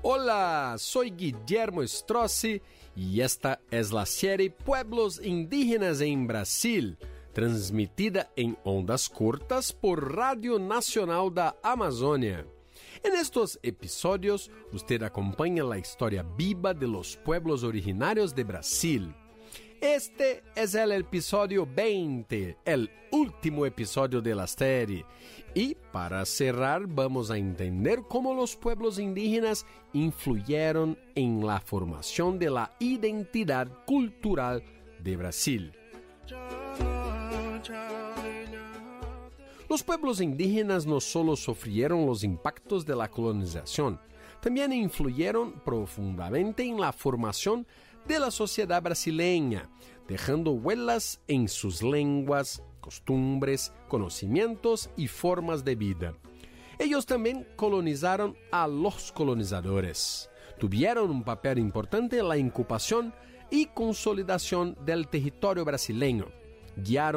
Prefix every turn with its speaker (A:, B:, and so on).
A: Hola, soy Guillermo Strozzi y esta es la serie Pueblos Indígenas en Brasil, transmitida en ondas cortas por Radio Nacional da Amazônia. En estos episodios, usted acompaña la historia viva de los pueblos originarios de Brasil. Este es el episodio 20, el último episodio de la serie. Y para cerrar, vamos a entender cómo los pueblos indígenas influyeron en la formación de la identidad cultural de Brasil. Los pueblos indígenas no solo sufrieron los impactos de la colonización, también influyeron profundamente en la formación de la sociedad brasileña, dejando huellas en sus lenguas, costumbres, conocimientos y formas de vida. Ellos también colonizaron a los colonizadores. Tuvieron un papel importante en la incubación y consolidación del territorio brasileño. Guiaron